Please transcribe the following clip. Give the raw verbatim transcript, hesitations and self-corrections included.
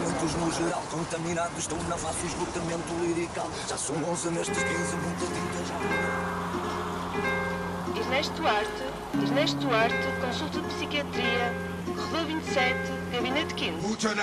sentimentos no geral contaminados, estão na face o esgotamento lirical. Já são onze nestes quinze, muita tinta já. Inês Duarte, Inês Duarte, consulta de psiquiatria, Rua vinte e sete, gabinete quinze.